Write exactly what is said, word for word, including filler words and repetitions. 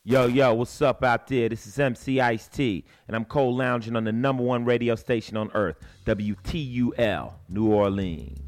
Yo, yo, what's up out there? This is M C Ice-T, and I'm cold lounging on the number one radio station on earth, W T U L, New Orleans.